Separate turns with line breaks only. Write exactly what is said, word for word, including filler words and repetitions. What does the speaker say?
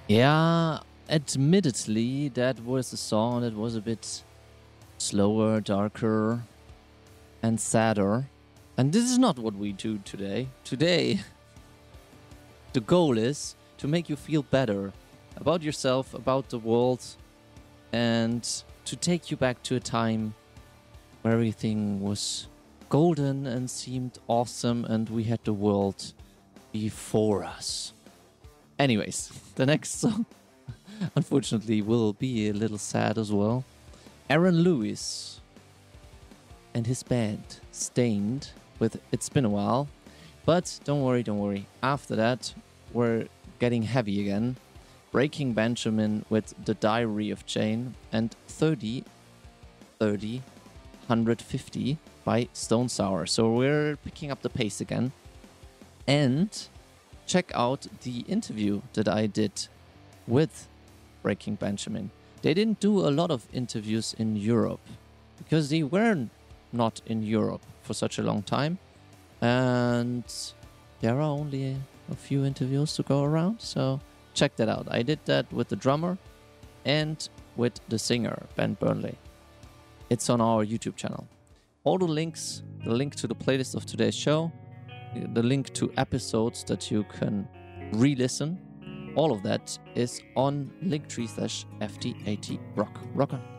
Yeah, admittedly, that was a song that was a bit slower, darker, and sadder. And this is not what we do today. Today, the goal is to make you feel better about yourself, about the world, and to take you back to a time where everything was golden and seemed awesome and we had the world before us. Anyways, the next song, unfortunately, will be a little sad as well. Aaron Lewis and his band, Stained, with It's Been a While. But don't worry, don't worry. After that, we're getting heavy again. Breaking Benjamin with The Diary of Jane and thirty, thirty, one hundred fifty by Stone Sour. So we're picking up the pace again. And check out the interview that I did with Breaking Benjamin. They didn't do a lot of interviews in Europe because they were not in Europe for such a long time. And there are only a few interviews to go around. So check that out. I did that with the drummer and with the singer, Ben Burnley. It's on our YouTube channel. All the links, the link to the playlist of today's show, the link to episodes that you can re-listen, all of that is on linktree slash F T A T rock. Rock on.